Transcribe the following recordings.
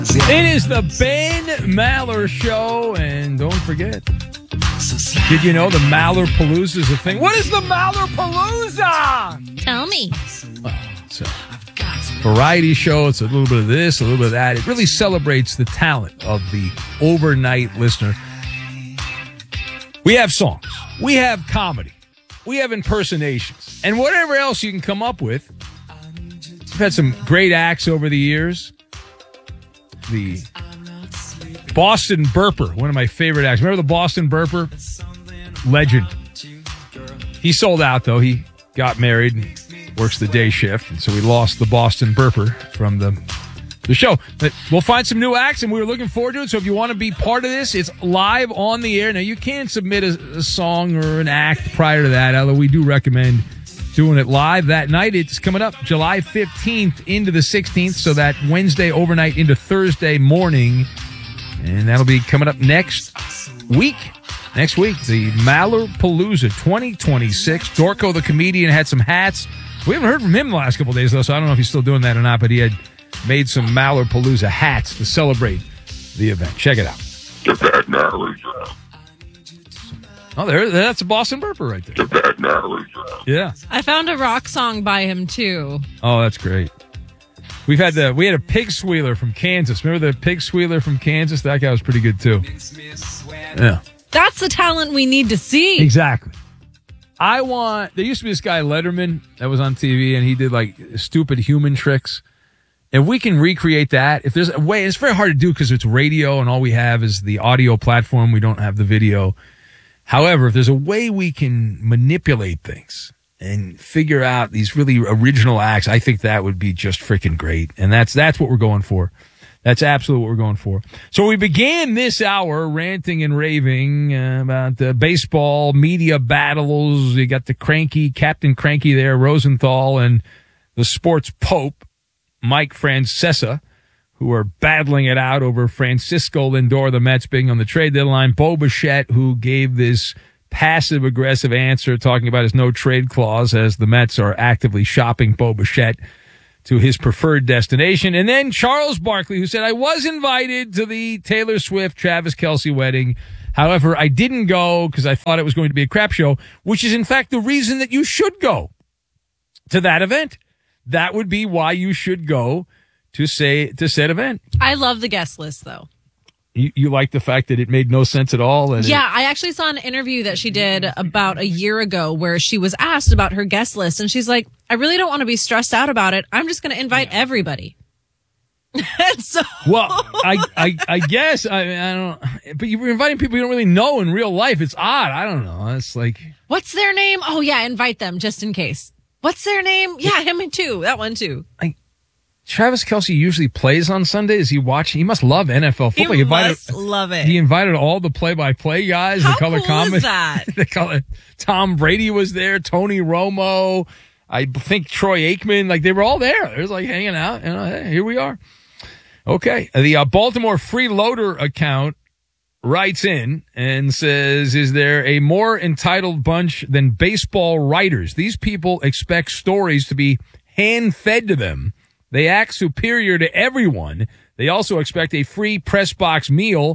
It is the Ben Maller Show, and don't forget, did you know the Maller Palooza is a thing? What is the Maller Palooza? Tell me. Well, it's a variety show. It's a little bit of this, a little bit of that. It really celebrates the talent of the overnight listener. We have songs. We have comedy. We have impersonations. And whatever else you can come up with. We've had some great acts over the years. The Boston Burper, one of my favorite acts. Remember the Boston Burper? Legend. He sold out, though. He got married and works the day shift, and so we lost the Boston Burper from the show. But we'll find some new acts, and we're looking forward to it. So if you want to be part of this, it's live on the air. Now, you can submit a song or an act prior to that, although we do recommend doing it live that night. It's coming up July 15th into the 16th, so that Wednesday overnight into Thursday morning. And that'll be coming up next week. Next week, the Maller Palooza 2026. Dorco the comedian had some hats. We haven't heard from him the last couple of days, though, so I don't know if he's still doing that or not, but he had made some Maller Palooza hats to celebrate the event. Check it out. Oh, that's a Boston Burper right there. Yeah. I found a rock song by him, too. Oh, that's great. We had a pig squealer from Kansas. Remember the pig squealer from Kansas? That guy was pretty good, too. Yeah. That's the talent we need to see. Exactly. There used to be this guy, Letterman, that was on TV, and he did, like, stupid human tricks. If we can recreate that, if there's a way, it's very hard to do because it's radio and all we have is the audio platform. We don't have the video. However, if there's a way we can manipulate things and figure out these really original acts, I think that would be just freaking great. And that's what we're going for. That's absolutely what we're going for. So we began this hour ranting and raving about the baseball media battles. You got the Captain Cranky there, Rosenthal, and the sports pope, Mike Francesa, who are battling it out over Francisco Lindor, the Mets being on the trade deadline. Bo Bichette, who gave this passive-aggressive answer talking about his no-trade clause as the Mets are actively shopping Bo Bichette to his preferred destination. And then Charles Barkley, who said, I was invited to the Taylor Swift-Travis Kelce wedding. However, I didn't go because I thought it was going to be a crap show, which is, in fact, the reason that you should go to that event. That would be why you should go to said event. I love the guest list, though. You like the fact that it made no sense at all? Yeah, I actually saw an interview that she did about a year ago where she was asked about her guest list, and she's like, I really don't want to be stressed out about it. I'm just going to invite everybody. So, well, I guess, I don't, but you're inviting people you don't really know in real life. It's odd. I don't know. It's like, what's their name? Oh, yeah, invite them just in case. What's their name? Yeah, him too. That one too. Travis Kelce usually plays on Sundays. He must love NFL football. He must love it. He invited all the play-by-play guys. How the color cool is that? The color. Tom Brady was there. Tony Romo. I think Troy Aikman. Like, they were all there. They was like hanging out. Hey, here we are. Okay. The Baltimore Freeloader account writes in and says, is there a more entitled bunch than baseball writers? These people expect stories to be hand-fed to them. They act superior to everyone. They also expect a free press box meal,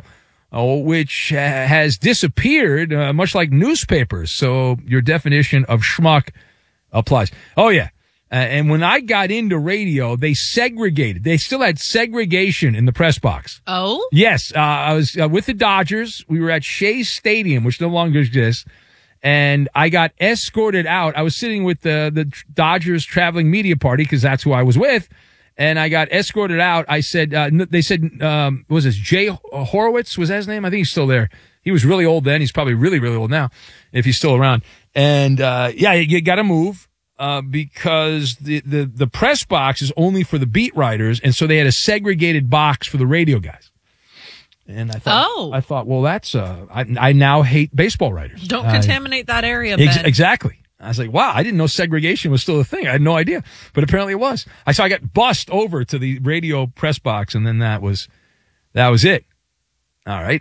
which has disappeared, much like newspapers. So your definition of schmuck applies. Oh, yeah. And when I got into radio, they segregated. They still had segregation in the press box. Oh? Yes. I was with the Dodgers. We were at Shea Stadium, which no longer exists. And I got escorted out. I was sitting with the Dodgers traveling media party because that's who I was with. And I got escorted out. I said, they said, what was this, Jay Horowitz? Was that his name? I think he's still there. He was really old then. He's probably really, really old now, if he's still around. And, yeah, you got to move, because the press box is only for the beat writers. And so they had a segregated box for the radio guys. And I thought, well, that's, I now hate baseball writers. Don't contaminate that area, Ben. Exactly. I was like, wow, I didn't know segregation was still a thing. I had no idea, but apparently it was. I got bussed over to the radio press box, and then that was it. All right.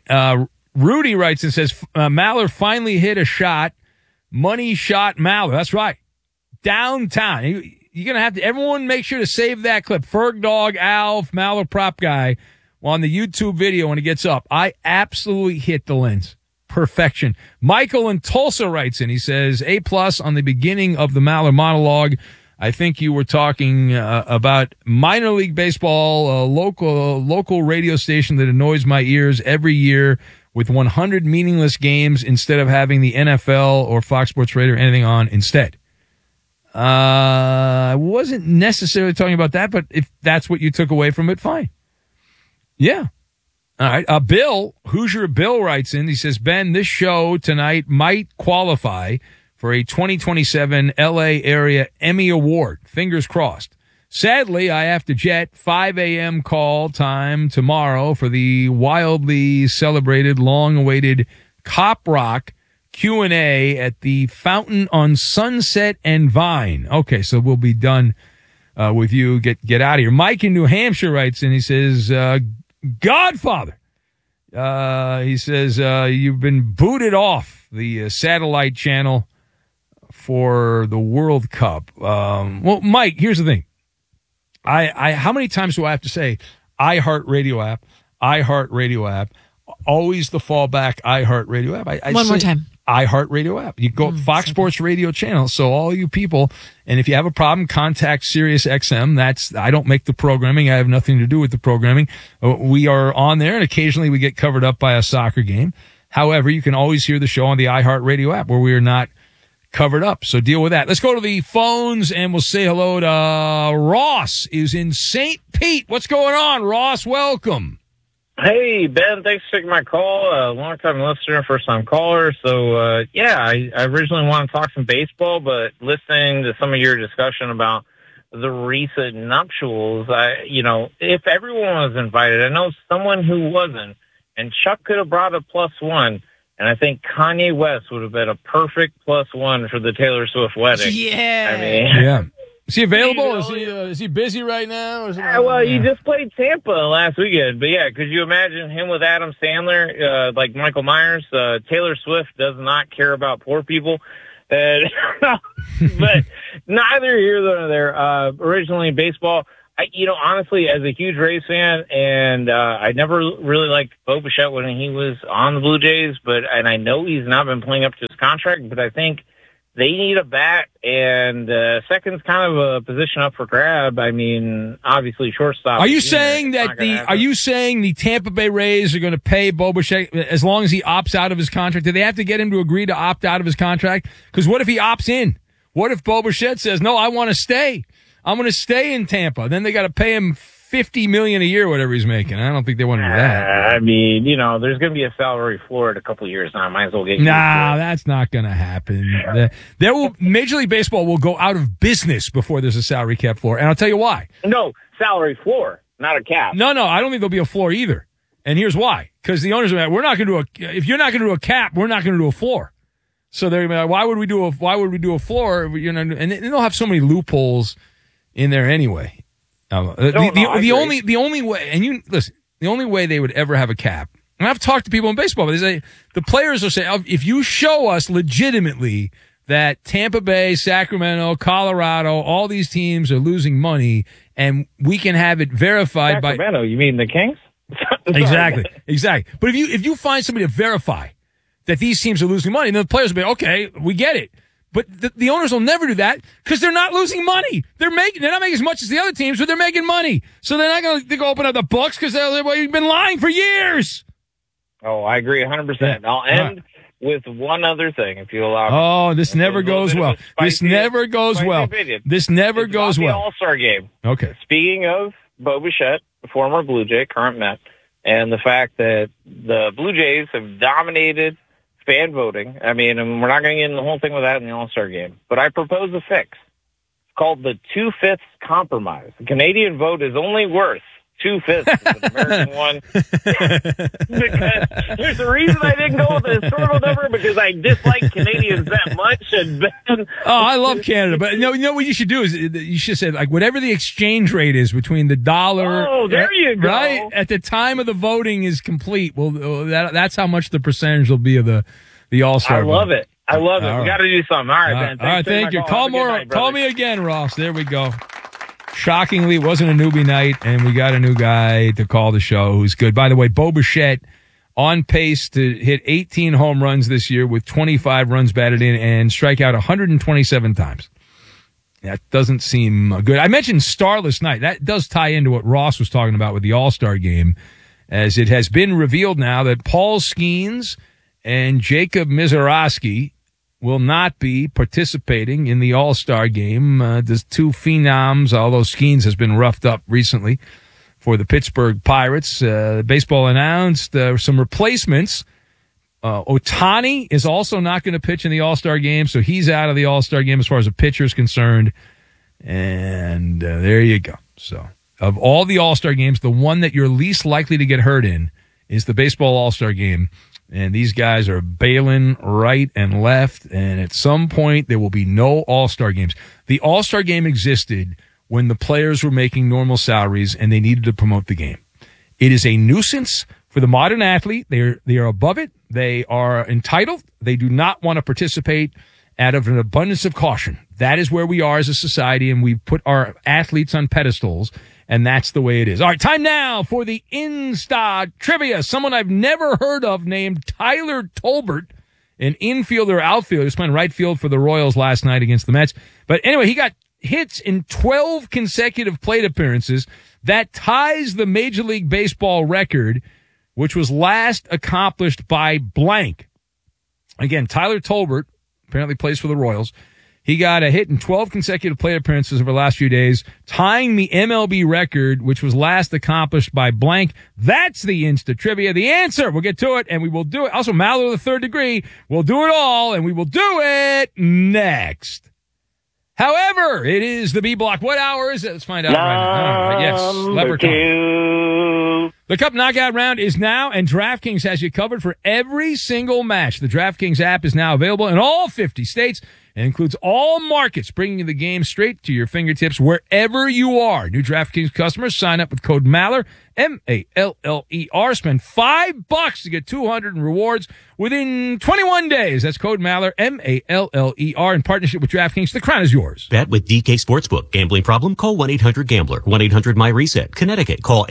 Rudy writes and says, Maller finally hit a shot. Money shot Maller. That's right. Downtown. You're going to have to, everyone make sure to save that clip. Ferg Dog, Alf, Maller prop guy. on the YouTube video when it gets up. I absolutely hit the lens. Perfection. Michael in Tulsa writes in. He says, A+ on the beginning of the Maller monologue. I think you were talking about minor league baseball, a local radio station that annoys my ears every year with 100 meaningless games instead of having the NFL or Fox Sports Radio or anything on instead. I wasn't necessarily talking about that, but if that's what you took away from it, fine. Yeah. All right. Bill, Hoosier Bill writes in. He says, Ben, this show tonight might qualify for a 2027 LA area Emmy Award. Fingers crossed. Sadly, I have to jet 5 a.m. call time tomorrow for the wildly celebrated, long-awaited Cop Rock Q&A at the Fountain on Sunset and Vine. Okay, so we'll be done with you. Get out of here. Mike in New Hampshire writes in. He says, Godfather. He says, you've been booted off the satellite channel for the World Cup. Well, Mike, here's the thing. How many times do I have to say iHeartRadio app, always the fallback iHeartRadio app? One more time. iHeartRadio app. You go Fox Sports Radio channel. So all you people, and if you have a problem, contact SiriusXM. I don't make the programming. I have nothing to do with the programming. We are on there, and occasionally we get covered up by a soccer game. However, you can always hear the show on the iHeartRadio app where we are not covered up. So deal with that. Let's go to the phones, and we'll say hello to Ross is in St. Pete. What's going on, Ross? Welcome. Hey, Ben, thanks for taking my call. Long-time listener, first-time caller. So, I originally wanted to talk some baseball, but listening to some of your discussion about the recent nuptials, if everyone was invited, I know someone who wasn't, and Chuck could have brought a +1, and I think Kanye West would have been a perfect +1 for the Taylor Swift wedding. Yeah. Yeah. Is he available? Is he busy right now? He just played Tampa last weekend. But yeah, could you imagine him with Adam Sandler, like Michael Myers? Taylor Swift does not care about poor people. But neither here nor there. Originally baseball, honestly, as a huge Rays fan, and I never really liked Bo Bichette when he was on the Blue Jays, and I know he's not been playing up to his contract, but I think they need a bat, and second's kind of a position up for grab. I mean, obviously shortstop. Are you saying the Tampa Bay Rays are going to pay Bo Bichette as long as he opts out of his contract? Do they have to get him to agree to opt out of his contract? Because what if he opts in? What if Bo Bichette says, no, I want to stay. I'm going to stay in Tampa. Then they got to pay him $50 million a year, whatever he's making. I don't think they want to do that. I mean, there's going to be a salary floor in a couple of years now. I might as well get. Nah, that's not going to happen. Major League Baseball will go out of business before there's a salary cap floor, and I'll tell you why. No, salary floor, not a cap. No, I don't think there'll be a floor either. And here's why: because the owners are like, we're not going to do if you're not going to do a cap, we're not going to do a floor. So they're like, why would we do a floor? And they'll have so many loopholes in there anyway. The only way, and you listen, the only way they would ever have a cap, and I've talked to people in baseball, but they say the players will say, if you show us legitimately that Tampa Bay, Sacramento, Colorado, all these teams are losing money, and we can have it verified by Sacramento, you mean the Kings? Exactly. But if you find somebody to verify that these teams are losing money, then the players will be okay, we get it. But the owners will never do that because they're not losing money. They're not making as much as the other teams, but they're making money. So they're not going to go open up the books because you've been lying for years. Oh, I agree 100%. I'll end with one other thing, if you allow me. Oh, this never goes well. This never goes well. This never goes well. The All-Star game. Okay. Speaking of Bo Bichette, former Blue Jay, current Met, and the fact that the Blue Jays have dominated fan voting. I mean, and we're not going to get into the whole thing with that in the All-Star game. But I propose a fix. It's called the 2/5 compromise. The Canadian vote is only worth 2/5 of the American one. Because there's a reason I didn't go with the historical number, because I dislike Canadians that much. And Ben, I love Canada. But you know what you should do is you should say, like, whatever the exchange rate is between the dollar. Oh, there you go. Right? At the time of the voting is complete. Well, that's how much the percentage will be of the All-Star vote. I love it. I love it. All We right. got to do something. All right, Ben. All right, thank you. Call Night, me again, Ross. There we go. Shockingly, it wasn't a newbie night, and we got a new guy to call the show who's good. By the way, Bo Bichette on pace to hit 18 home runs this year with 25 runs batted in and strike out 127 times. That doesn't seem good. I mentioned Starless Night. That does tie into what Ross was talking about with the All-Star game, as it has been revealed now that Paul Skeens and Jacob Mizorowski will not be participating in the All-Star game. There's two phenoms, although Skeens has been roughed up recently for the Pittsburgh Pirates. Baseball announced some replacements. Ohtani is also not going to pitch in the All-Star game, so he's out of the All-Star game as far as a pitcher is concerned. And there you go. So of all the All-Star games, the one that you're least likely to get hurt in is the baseball All-Star game. And these guys are bailing right and left, and at some point there will be no All-Star games. The All-Star game existed when the players were making normal salaries and they needed to promote the game. It is a nuisance for the modern athlete. They are above it. They are entitled. They do not want to participate out of an abundance of caution. That is where we are as a society, and we put our athletes on pedestals, and that's the way it is. All right, time now for the Insta Trivia. Someone I've never heard of named Tyler Tolbert, an infielder, outfielder. He was playing right field for the Royals last night against the Mets. But anyway, he got hits in 12 consecutive plate appearances. That ties the Major League Baseball record, which was last accomplished by blank. Again, Tyler Tolbert apparently plays for the Royals. He got a hit in 12 consecutive plate appearances over the last few days, tying the MLB record, which was last accomplished by blank. That's the Insta Trivia. The answer, we'll get to it, and we will do it. Also, Maller the Third Degree, we'll do it all, and we will do it next. However, it is the B block. What hour is it? Let's find out right now. Yes, Leprechaun. The Cup Knockout Round is now, and DraftKings has you covered for every single match. The DraftKings app is now available in all 50 states and includes all markets, bringing the game straight to your fingertips wherever you are. New DraftKings customers sign up with code Maller, M-A-L-L-E-R. Spend $5 to get 200 in rewards within 21 days. That's code Maller, M-A-L-L-E-R. In partnership with DraftKings, the crown is yours. Bet with DK Sportsbook. Gambling problem? Call 1-800-GAMBLER. 1-800-MY-RESET. Connecticut. Call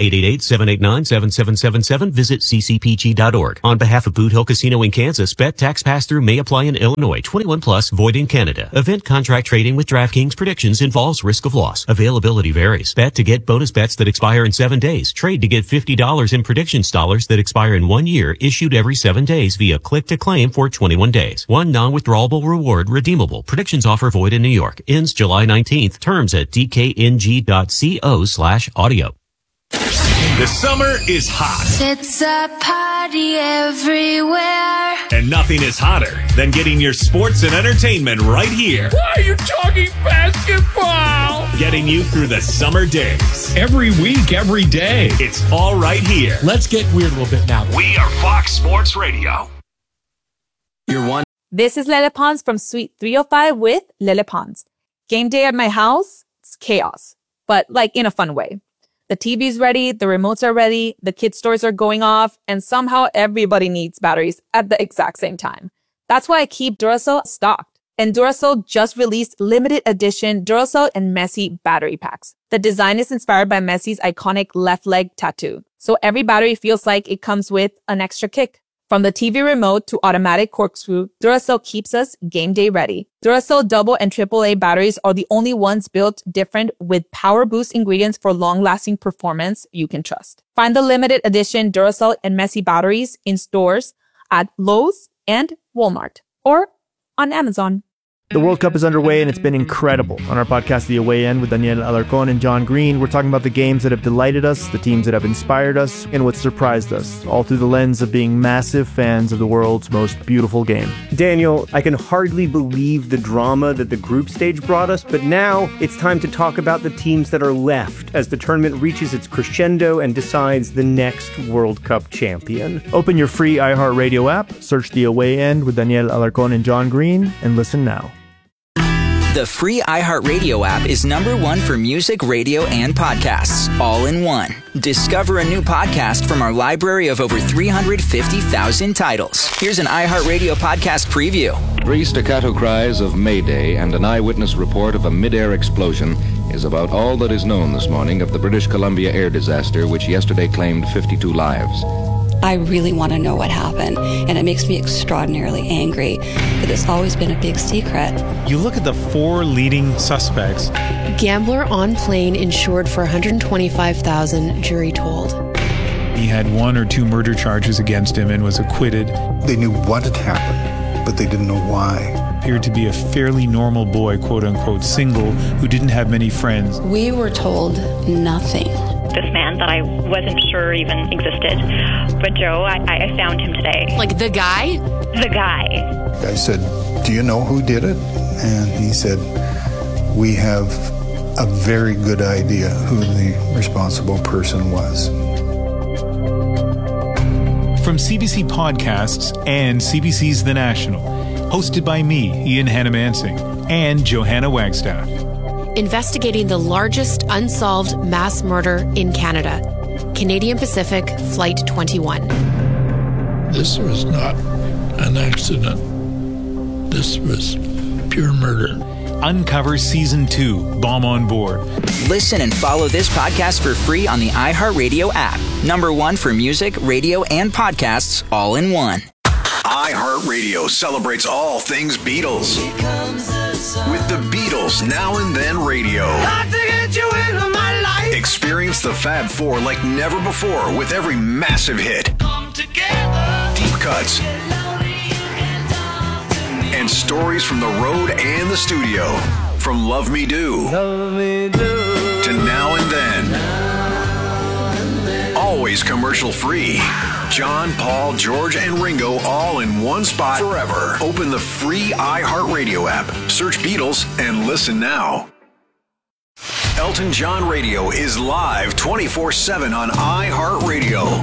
888-789-7777. Visit ccpg.org. On behalf of Boot Hill Casino in Kansas, bet tax pass-through may apply in Illinois. 21 plus, void in Canada. Event contract trading with DraftKings predictions involves risk of loss. Availability varies. Bet to get bonus bets that expire in 7 days. Trade to get $50 in predictions dollars that expire in 1 year, issued every 7 days via click to claim for 21 days. One non-withdrawable reward redeemable. Predictions offer void in New York. Ends July 19th. Terms at dkng.co/audio. The summer is hot. It's a party everywhere. And nothing is hotter than getting your sports and entertainment right here. Why are you talking basketball? Getting you through the summer days. Every week, every day. It's all right here. Let's get weird a little bit now. We are Fox Sports Radio. This is Lele Pons from Suite 305 with Lele Pons. Game day at my house, it's chaos, but like in a fun way. The TV's ready, the remotes are ready, the kids' toys are going off, and somehow everybody needs batteries at the exact same time. That's why I keep Duracell stocked. And Duracell just released limited edition Duracell and Messi battery packs. The design is inspired by Messi's iconic left leg tattoo. So every battery feels like it comes with an extra kick. From the TV remote to automatic corkscrew, Duracell keeps us game day ready. Duracell double and AAA batteries are the only ones built different with power boost ingredients for long-lasting performance you can trust. Find the limited edition Duracell and Messi batteries in stores at Lowe's and Walmart or on Amazon. The World Cup is underway and it's been incredible. On our podcast, The Away End, with Daniel Alarcón and John Green, we're talking about the games that have delighted us, the teams that have inspired us, and what surprised us, all through the lens of being massive fans of the world's most beautiful game. Daniel, I can hardly believe the drama that the group stage brought us, but now it's time to talk about the teams that are left as the tournament reaches its crescendo and decides the next World Cup champion. Open your free iHeartRadio app, search The Away End with Daniel Alarcón and John Green, and listen now. The free iHeartRadio app is #1 for music, radio, and podcasts, all in one. Discover a new podcast from our library of over 350,000 titles. Here's an iHeartRadio podcast preview. 3 staccato cries of Mayday and an eyewitness report of a mid-air explosion is about all that is known this morning of the British Columbia air disaster, which yesterday claimed 52 lives. I really want to know what happened, and it makes me extraordinarily angry that it's always been a big secret. You look at the 4 leading suspects. Gambler on plane insured for $125,000, jury told. He had 1 or 2 murder charges against him and was acquitted. They knew what had happened, but they didn't know why. Appeared to be a fairly normal boy, quote-unquote single, who didn't have many friends. We were told nothing. This man that I wasn't sure even existed. But Joe, I found him today. Like the guy? The guy. I said, "Do you know who did it?" And he said, "We have a very good idea who the responsible person was." From CBC Podcasts and CBC's The National, hosted by me, Ian Hannamansing, and Johanna Wagstaff. Investigating the largest unsolved mass murder in Canada. Canadian Pacific Flight 21. This was not an accident. This was pure murder. Uncover Season 2, Bomb on Board. Listen and follow this podcast for free on the iHeartRadio app. #1 for music, radio, and podcasts, all in one. iHeartRadio celebrates all things Beatles. With the Beatles Now and Then Radio. Experience the Fab Four like never before with every massive hit. Deep cuts. And stories from the road and the studio. From Love Me Do to Now and Then. Always commercial free. John, Paul, George, and Ringo all in one spot forever. Open the free iHeartRadio app. Search Beatles and listen now. Elton John Radio is live 24/7 on iHeartRadio.